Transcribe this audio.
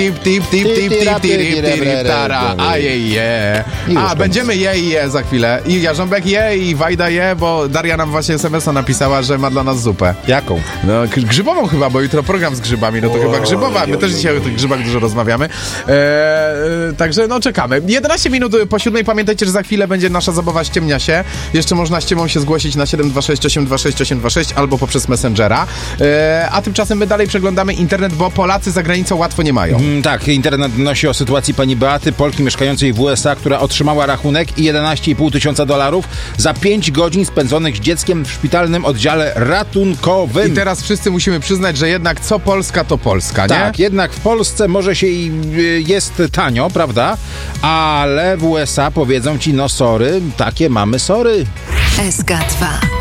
Będziemy je za chwilę. I Jarząbek i Wajda bo Daria nam właśnie SMS-a napisała, że ma dla nas zupę. Jaką? No, grzybową chyba, bo jutro program z grzybami, no to chyba grzybowa. My też dzisiaj o tych grzybach dużo rozmawiamy. Także no czekamy. 11 minut po 7. Pamiętajcie, że za chwilę będzie nasza zabawa Ściemnia się. Jeszcze można ściemą się zgłosić na 726 826 826 albo poprzez Messengera. A tymczasem my dalej przeglądamy internet, bo Polacy za granicą łatwo nie mają. Tak, internet donosi o sytuacji pani Beaty, Polki mieszkającej w USA, która otrzymała rachunek i $11,5 tysiąca za 5 godzin spędzonych z dzieckiem w szpitalnym oddziale ratunkowym. I teraz wszyscy musimy przyznać, że jednak co Polska, to Polska, nie? Tak, jednak w Polsce może się i jest tanio, prawda? Ale w USA powiedzą ci, no sorry, takie mamy sory. SK2